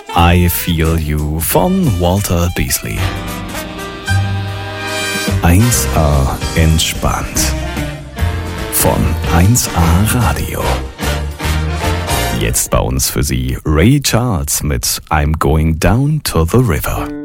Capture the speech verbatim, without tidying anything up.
I Feel You von Walter Beasley. eins a entspannt von eins a Radio. Jetzt bei uns für Sie Ray Charles mit I'm Going Down to the River.